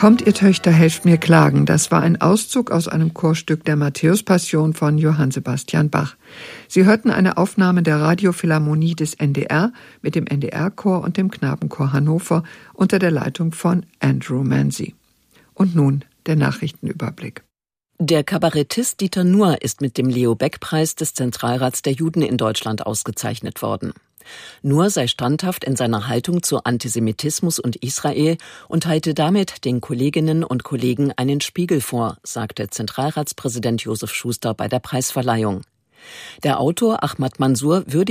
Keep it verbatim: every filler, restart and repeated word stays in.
Kommt, ihr Töchter, helft mir klagen. Das war ein Auszug aus einem Chorstück der Matthäus-Passion von Johann Sebastian Bach. Sie hörten eine Aufnahme der Radiophilharmonie des N D R mit dem N D R-Chor und dem Knabenchor Hannover unter der Leitung von Andrew Manzi. Und nun der Nachrichtenüberblick. Der Kabarettist Dieter Nuhr ist mit dem Leo-Beck-Preis des Zentralrats der Juden in Deutschland ausgezeichnet worden. Nuhr sei standhaft in seiner Haltung zu Antisemitismus und Israel und halte damit den Kolleginnen und Kollegen einen Spiegel vor, sagte Zentralratspräsident Josef Schuster bei der Preisverleihung. Der Autor Ahmad Mansour würdigt